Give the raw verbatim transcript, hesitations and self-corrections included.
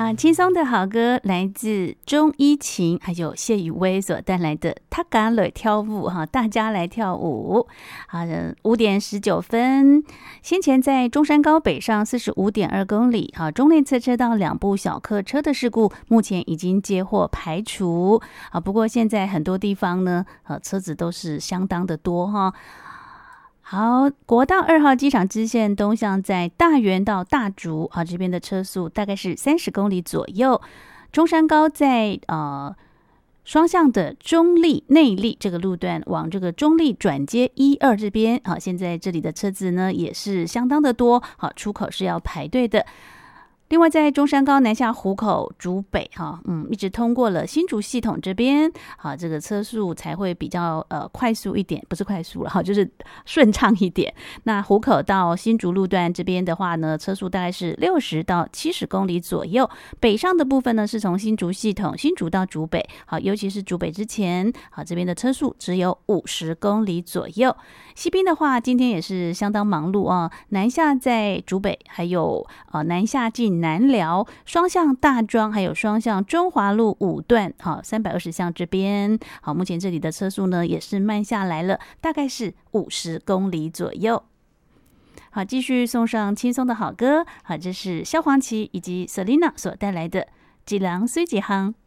好，轻松的好歌来自钟依琴还有谢宇威所带来的他敢来跳舞哈，大家来跳舞。好，五点十九分，先前在中山高北上四十五点二公里，好，中内侧车道两部小客车的事故目前已经接获排除啊，不过现在很多地方呢，呃，车子都是相当的多哈。好，国道二号机场支线东向在大园到大竹啊，这边的车速大概是三十公里左右。中山高在呃双向的中立内坜这个路段往这个中立转接一二这边，好，现在这里的车子呢也是相当的多，好，出口是要排队的。另外，在中山高南下湖口、竹北哈，嗯，一直通过了新竹系统这边，好，这个车速才会比较呃快速一点，不是快速了哈，就是顺畅一点。那湖口到新竹路段这边的话呢，车速大概是六十到七十公里左右。北上的部分呢，是从新竹系统新竹到竹北，好，尤其是竹北之前，好，这边的车速只有五十公里左右。西滨的话，今天也是相当忙碌啊，南下在竹北，还有呃南下进南寮，双向大庄，还有双向中华路五段，好，三百二十巷这边，好，目前这里的车速呢也是慢下来了，大概是五十公里左右。好，继续送上轻松的好歌，好，这是萧煌奇以及 Selina 所带来的《一人水一行》。